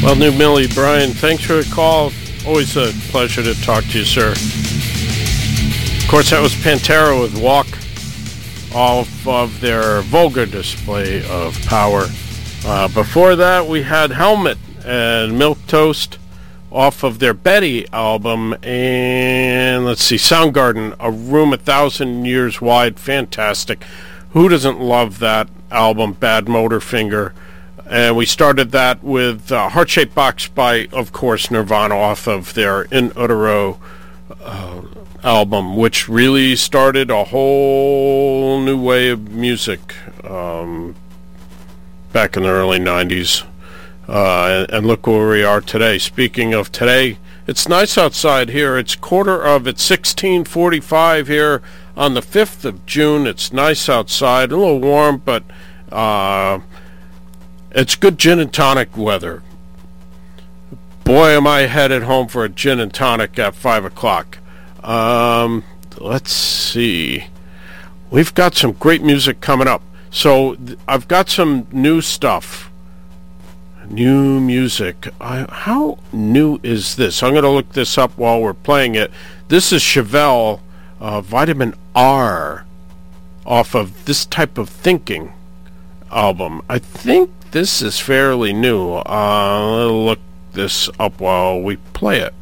Well, New Millie, Brian, thanks for the call. Always a pleasure to talk to you, sir. Of course, that was Pantera with Walk, off of their Vulgar Display of Power. Before that, we had Helmet and Milk Toast off of their Betty album. And let's see, Soundgarden, A Room 1,000 Years Wide, fantastic. Who doesn't love that album, Bad Motorfinger? And we started that with Heart-Shaped Box by, of course, Nirvana off of their In Utero album, which really started a whole new way of music back in the early 90s. And look where we are today. Speaking of today, it's nice outside here. It's 16:45 here on the 5th of June. It's nice outside, a little warm, but it's good gin and tonic weather. Boy, am I headed home for a gin and tonic at 5 o'clock. Let's see. We've got some great music coming up. So I've got some new stuff. New music. How new is this? I'm going to look this up while we're playing it. This is Chevelle, Vitamin R, off of This Type of Thinking album. I think this is fairly new. I'll look this up while we play it.